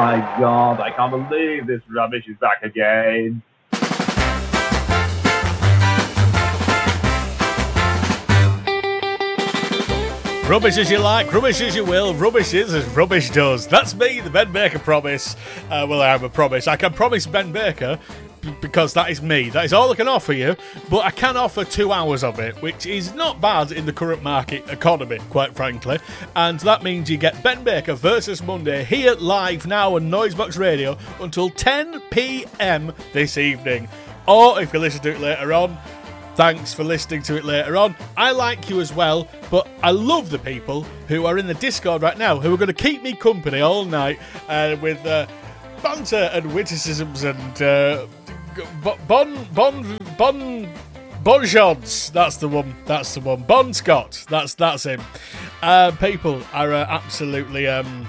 my God, I can't believe this rubbish is back again. Rubbish as you like, rubbish as you will, rubbish is as rubbish does. That's me, the Ben Baker promise. Well, I have a promise. I can promise Ben Baker, because that is me. That is all I can offer you, but I can offer 2 hours of it, which is not bad in the current market economy, quite frankly. And that means you get Ben Baker versus Monday here live now on Noisebox Radio until 10 p.m. this evening. Or if you listen to it later on, thanks for listening to it later on. I like you as well, but I love the people who are in the Discord right now who are going to keep me company all night with banter and witticisms and Bon Shots. That's the one. Bon Scott. That's him. People are absolutely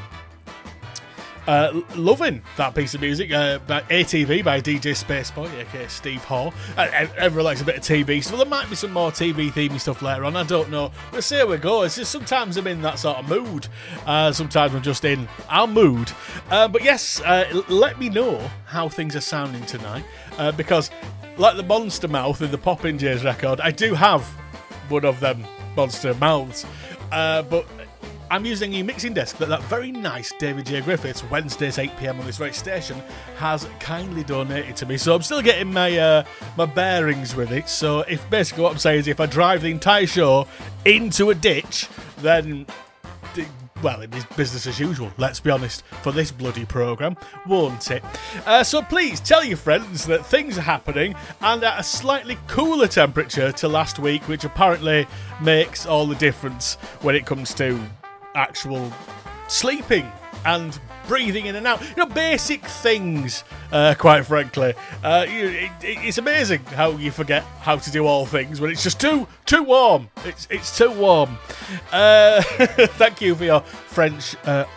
loving that piece of music, by ATV by DJ Spaceboy, aka Steve Hall. Everyone likes a bit of TV, so there might be some more TV themey stuff later on. I don't know. We'll see how we go. It's just sometimes I'm in that sort of mood. Sometimes I'm just in our mood. But yes, let me know how things are sounding tonight, because like the monster mouth in the Poppin' Jays record, I do have one of them monster mouths, but I'm using a mixing desk that very nice David J. Griffiths, Wednesdays 8pm on this very station, has kindly donated to me. So I'm still getting my my bearings with it. So if basically what I'm saying is if I drive the entire show into a ditch, then, well, it is business as usual, let's be honest, for this bloody programme, won't it? So please tell your friends that things are happening and at a slightly cooler temperature to last week, which apparently makes all the difference when it comes to actual sleeping and breathing in and out. You know, basic things, quite frankly. It's amazing how you forget how to do all things when it's just too warm. It's too warm. Thank you for your French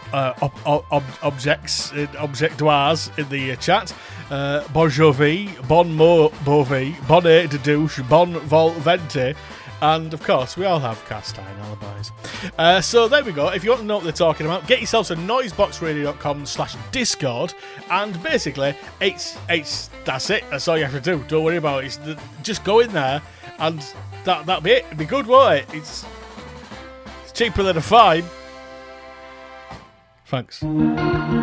objectoires in the chat. Bon jovi, bon beauvie, bonnet de douche, bon vol vente. And, of course, we all have cast iron alibis. So there we go. If you want to know what they're talking about, get yourselves to noiseboxradio.com/discord. And basically, that's it. That's all you have to do. Don't worry about it. Just go in there and that'll be it. It'll be good, won't it? It's cheaper than a fine. Thanks.